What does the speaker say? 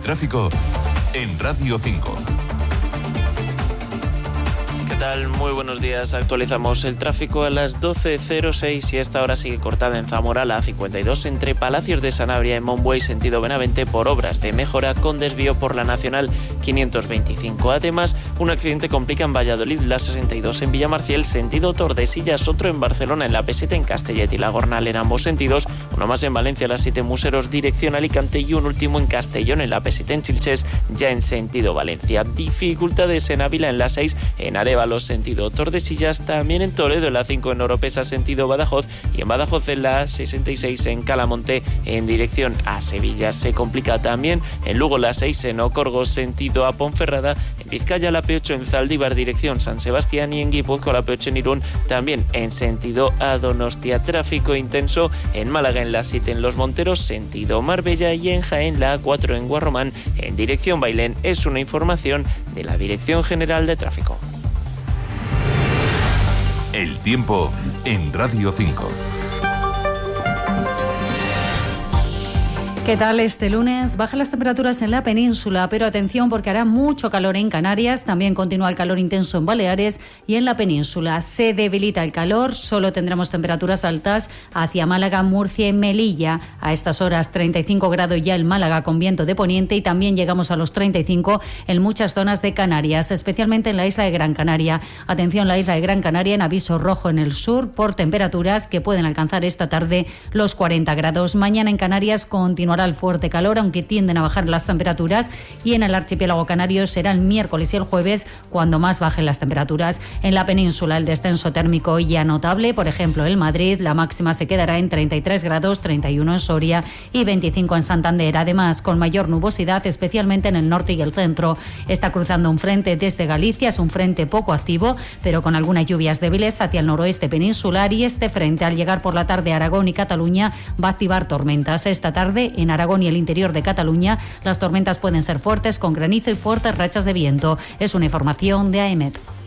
tráfico en Radio 5. ¿Qué tal? Muy buenos días. Actualizamos el tráfico a las 12:06 y esta hora sigue cortada en Zamora la A52 entre Palacios de Sanabria y Monbuey sentido Benavente por obras de mejora con desvío por la Nacional 525. Además, un accidente complica en Valladolid la 62 en Villamarciel sentido Tordesillas, otro en Barcelona en la P7 en Castellet y la Gornal en ambos sentidos, uno más en Valencia la 7 Museros dirección Alicante y un último en Castellón en la P7 en Chilches ya en sentido Valencia. Dificultades en Ávila en la 6 en Arévalo sentido Tordesillas, también en Toledo en la 5 en Oropesa sentido Badajoz y en Badajoz en la 66 en Calamonte en dirección a Sevilla. Se complica también en Lugo la 6 en Ocorgo sentido a Ponferrada, en Vizcaya la P8 en Zaldívar dirección San Sebastián y en Guipúzcoa la P8 en Irún también en sentido a Donostia. Tráfico intenso en Málaga en la 7 en Los Monteros sentido Marbella y en Jaén la A4 en Guarromán en dirección Bailén. Es una información de la Dirección General de Tráfico. El tiempo en Radio 5. ¿Qué tal este lunes? Bajan las temperaturas en la península, pero atención porque hará mucho calor en Canarias, también continúa el calor intenso en Baleares y en la península. Se debilita el calor, solo tendremos temperaturas altas hacia Málaga, Murcia y Melilla. A estas horas 35 grados ya en Málaga con viento de poniente y también llegamos a los 35 en muchas zonas de Canarias, especialmente en la isla de Gran Canaria. Atención, la isla de Gran Canaria en aviso rojo en el sur por temperaturas que pueden alcanzar esta tarde los 40 grados. Mañana en Canarias continuará el fuerte calor, aunque tienden a bajar las temperaturas, y en el archipiélago canario será el miércoles y el jueves cuando más bajen las temperaturas. En la península el descenso térmico ya notable, por ejemplo en Madrid la máxima se quedará en 33 grados, 31 en Soria y 25 en Santander, además con mayor nubosidad especialmente en el norte y el centro. Está cruzando un frente desde Galicia, es un frente poco activo pero con algunas lluvias débiles hacia el noroeste peninsular, y este frente al llegar por la tarde a Aragón y Cataluña va a activar tormentas. Esta tarde en Aragón y el interior de Cataluña las tormentas pueden ser fuertes con granizo y fuertes rachas de viento. Es una información de AEMET.